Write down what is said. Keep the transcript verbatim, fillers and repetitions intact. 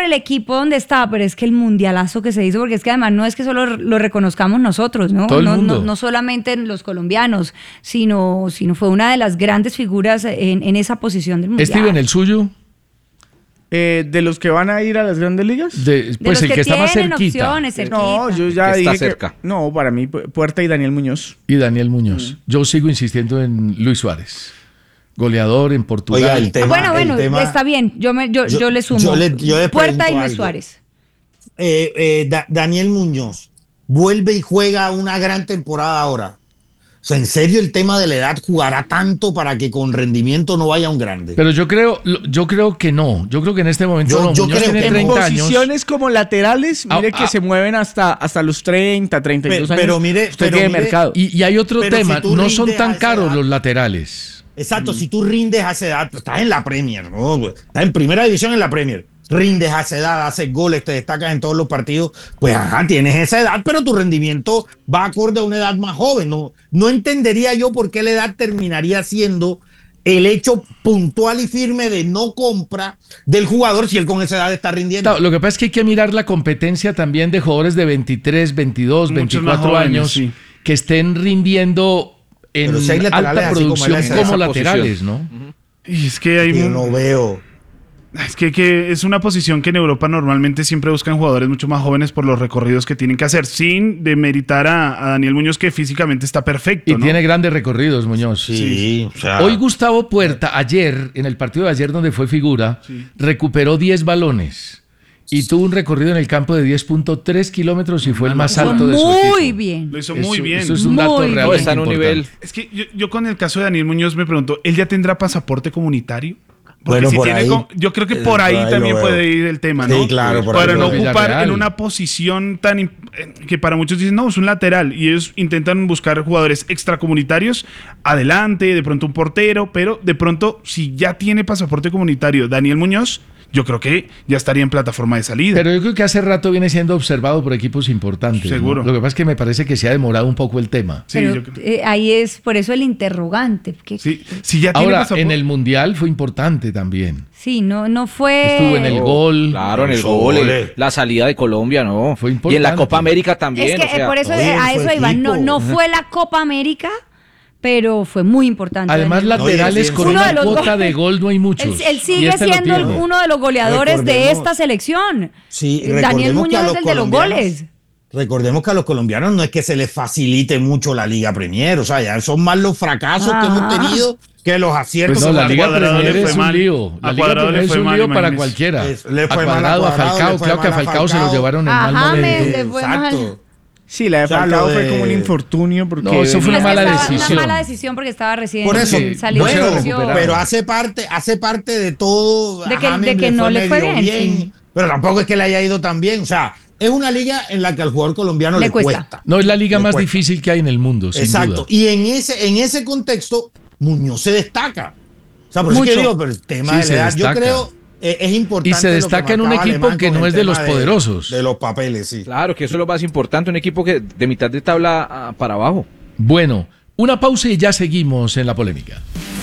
el equipo donde está, pero es que el mundialazo que se hizo, porque es que además no es que solo lo reconozcamos nosotros, ¿no? Todo el no, mundo. no, no solamente los colombianos, sino, sino fue una de las grandes figuras en, en esa posición del mundial. Steven, ¿el suyo? Eh, ¿De los que van a ir a las grandes ligas? De, pues de el que, que está más cerquita. Opciones, cerquita. No, yo ya que dije está cerca. que... No, para mí, Puerta y Daniel Muñoz. Y Daniel Muñoz. Mm. Yo sigo insistiendo en Luis Suárez. Goleador en Portugal. Oiga, el tema, bueno, bueno, el tema, está bien. Yo, me, yo, yo, yo le sumo. Yo le, yo le Puerta y Luis algo. Suárez. Eh, eh, da, Daniel Muñoz vuelve y juega una gran temporada ahora. O sea, en serio, el tema de la edad jugará tanto para que con rendimiento no vaya un grande. Pero yo creo, yo creo que no. Yo creo que en este momento yo, no. yo Muñoz creo tiene que treinta en años. posiciones como laterales, mire ah, que ah, se mueven hasta, hasta los treinta, treinta y dos pero, años. pero mire, usted pero tiene mire, mercado. Y, y hay otro pero tema. si No son tan caros edad, los laterales. Exacto, mm. si tú rindes a esa edad, pues estás en la Premier, ¿no? Estás en primera división en la Premier. Rindes a esa edad, haces goles, te destacas en todos los partidos, pues ajá, tienes esa edad, pero tu rendimiento va acorde a una edad más joven. No, no entendería yo por qué la edad terminaría siendo el hecho puntual y firme de no compra del jugador si él con esa edad está rindiendo. Claro, lo que pasa es que hay que mirar la competencia también de jugadores de veintitrés, veintidós, Muchos veinticuatro jóvenes, años sí. que estén rindiendo en si alta producción como, como, esa laterales, posición. ¿no? Y es que hay Yo un- no veo. Es que, que es una posición que en Europa normalmente siempre buscan jugadores mucho más jóvenes por los recorridos que tienen que hacer, sin demeritar a, a Daniel Muñoz, que físicamente está perfecto. Y ¿no? tiene grandes recorridos, Muñoz. Sí, sí. O sea, Hoy Gustavo Puerta, ayer, en el partido de ayer donde fue figura, sí. recuperó diez balones y tuvo un recorrido en el campo de diez punto tres kilómetros y fue el más alto de su equipo. Muy bien. Lo hizo Eso, muy bien. Eso es un dato Muy realmente está en un importante. nivel. Es que yo, yo con el caso de Daniel Muñoz me pregunto, ¿él ya tendrá pasaporte comunitario? Porque Bueno, si por tiene ahí, co- yo creo que por eh, ahí, por ahí también lo puede veo. ir el tema, Sí, ¿no? claro, por para ahí no lo veo. ocupar Villarreal. en una posición tan imp- eh, que para muchos dicen, no, es un lateral, y ellos intentan buscar jugadores extracomunitarios, adelante, de pronto un portero, pero de pronto, si ya tiene pasaporte comunitario Daniel Muñoz, yo creo que ya estaría en plataforma de salida. Pero yo creo que hace rato viene siendo observado por equipos importantes. Seguro. ¿no? Lo que pasa es que me parece que se ha demorado un poco el tema. Sí, Pero, yo creo. eh, ahí es por eso el interrogante. Que, Sí, si ya tiene Ahora, pasaporte. en el Mundial fue importante también. sí, no, no fue. Estuvo en el gol. Claro, en el Eso, gol, ole. la salida de Colombia, ¿no? Fue Y en la importante. Copa América también. Es que o sea, eh, por eso oye, eh, a su eso iba. No, equipo. no fue la Copa América, pero fue muy importante. Además, Daniel. laterales Oye, con uno una de los cuota go- de gol no hay Él, muchos. él Y sigue este lo siendo tiene. uno de los goleadores de Recordemos- esta selección. Sí, Daniel recordemos que a Muñoz los es el de los colombianos- goles. Recordemos que a los colombianos no es que se les facilite mucho la Liga Premier, o sea, ya son más los fracasos Ah. que hemos tenido que los aciertos. Pues no, Pues la a Liga Cuadrado Premier le fue es un mal. lío. A La Liga Cuadrado Premier le es fue un mal, lío para imagínese. cualquiera. Es- le a fue mal a Cuadrado, a Cuadrado, Falcao. le fue Creo que a mal a Falcao se lo Falcao. llevaron en mal Ajá, momento. me- le fue mal. Exacto. Sí, la de O sea, Falcao lo fue de- como un infortunio. Porque No, eso fue una Es que mala estaba- decisión. Una mala decisión porque estaba recién Por eso, salido no se de lo lesión. recuperaron. pero hace parte, hace parte de todo. De A que- James de que no le fue medio bien, sí. pero tampoco es que le haya ido tan bien. O sea, es una liga en la que al jugador colombiano Le le, cuesta. cuesta. No, es la liga Le más cuesta. difícil que hay en el mundo, sin Exacto. duda. Y en ese, en ese contexto, Muñoz se destaca. O sea, por eso es que Mucho. digo, pero el tema Sí, de se la edad, yo destaca. creo, eh, es importante. Y se lo que destaca en un marcaba equipo Alemán que con no el es de los tema poderosos. De los papeles, sí. Claro, que eso es lo más importante, un equipo que de mitad de tabla ah, para abajo. Bueno, una pausa y ya seguimos en la polémica.